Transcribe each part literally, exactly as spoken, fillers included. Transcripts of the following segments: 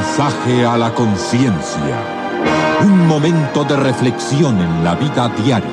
Mensaje a la conciencia. Un momento de reflexión en la vida diaria.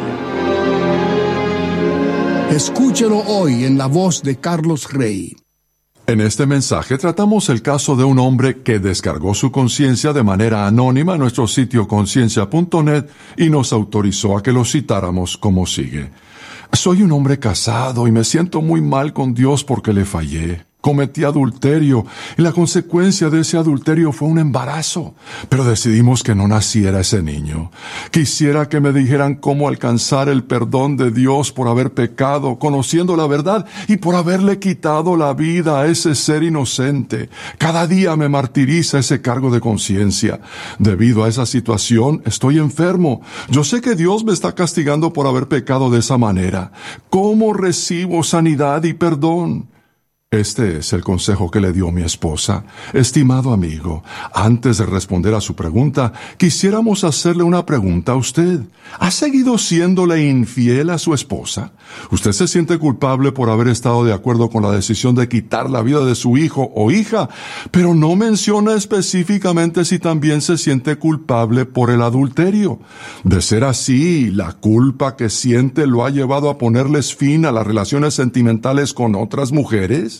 Escúchelo hoy en la voz de Carlos Rey. En este mensaje tratamos el caso de un hombre que descargó su conciencia de manera anónima en nuestro sitio conciencia punto net y nos autorizó a que lo citáramos como sigue. Soy un hombre casado y me siento muy mal con Dios porque le fallé. Cometí adulterio y la consecuencia de ese adulterio fue un embarazo, pero decidimos que no naciera ese niño. Quisiera que me dijeran cómo alcanzar el perdón de Dios por haber pecado, conociendo la verdad y por haberle quitado la vida a ese ser inocente. Cada día me martiriza ese cargo de conciencia. Debido a esa situación, estoy enfermo. Yo sé que Dios me está castigando por haber pecado de esa manera. ¿Cómo recibo sanidad y perdón? Este es el consejo que le dio mi esposa. Estimado amigo, antes de responder a su pregunta, quisiéramos hacerle una pregunta a usted. ¿Ha seguido siéndole infiel a su esposa? ¿Usted se siente culpable por haber estado de acuerdo con la decisión de quitar la vida de su hijo o hija, pero no menciona específicamente si también se siente culpable por el adulterio? De ser así, la culpa que siente lo ha llevado a ponerles fin a las relaciones sentimentales con otras mujeres.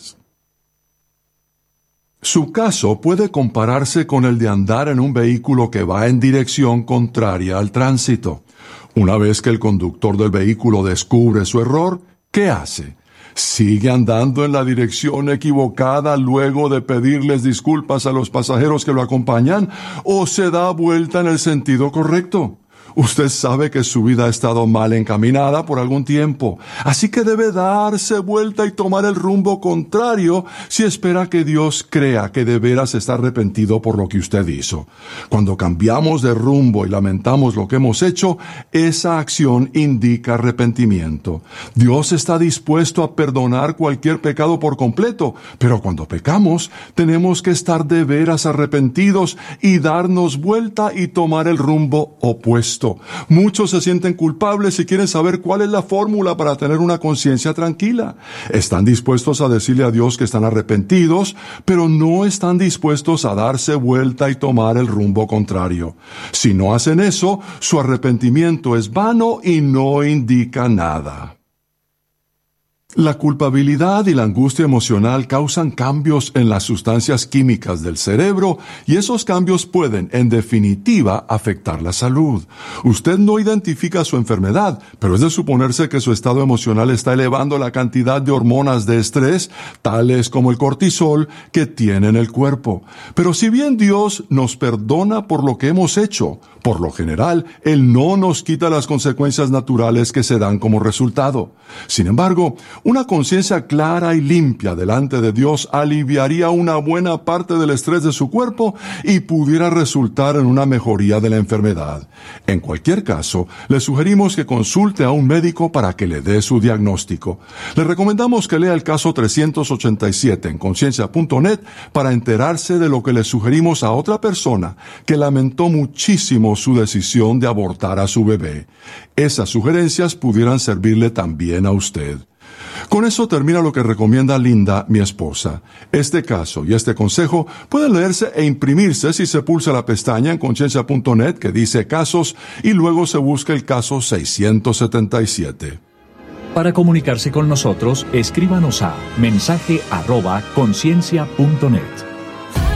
Su caso puede compararse con el de andar en un vehículo que va en dirección contraria al tránsito. Una vez que el conductor del vehículo descubre su error, ¿qué hace? ¿Sigue andando en la dirección equivocada luego de pedirles disculpas a los pasajeros que lo acompañan o se da vuelta en el sentido correcto? Usted sabe que su vida ha estado mal encaminada por algún tiempo, así que debe darse vuelta y tomar el rumbo contrario si espera que Dios crea que de veras está arrepentido por lo que usted hizo. Cuando cambiamos de rumbo y lamentamos lo que hemos hecho, esa acción indica arrepentimiento. Dios está dispuesto a perdonar cualquier pecado por completo, pero cuando pecamos, tenemos que estar de veras arrepentidos y darnos vuelta y tomar el rumbo opuesto. Muchos se sienten culpables y quieren saber cuál es la fórmula para tener una conciencia tranquila. Están dispuestos a decirle a Dios que están arrepentidos, pero no están dispuestos a darse vuelta y tomar el rumbo contrario. Si no hacen eso, su arrepentimiento es vano y no indica nada. La culpabilidad y la angustia emocional causan cambios en las sustancias químicas del cerebro y esos cambios pueden, en definitiva, afectar la salud. Usted no identifica su enfermedad, pero es de suponerse que su estado emocional está elevando la cantidad de hormonas de estrés, tales como el cortisol, que tiene en el cuerpo. Pero si bien Dios nos perdona por lo que hemos hecho, por lo general, Él no nos quita las consecuencias naturales que se dan como resultado. Sin embargo, una conciencia clara y limpia delante de Dios aliviaría una buena parte del estrés de su cuerpo y pudiera resultar en una mejoría de la enfermedad. En cualquier caso, le sugerimos que consulte a un médico para que le dé su diagnóstico. Le recomendamos que lea el caso trescientos ochenta y siete en conciencia punto net para enterarse de lo que le sugerimos a otra persona que lamentó muchísimo su decisión de abortar a su bebé. Esas sugerencias pudieran servirle también a usted. Con eso termina lo que recomienda Linda, mi esposa. Este caso y este consejo pueden leerse e imprimirse si se pulsa la pestaña en conciencia punto net que dice casos y luego se busca el caso seiscientos setenta y siete. Para comunicarse con nosotros, escríbanos a mensaje arroba conciencia punto net.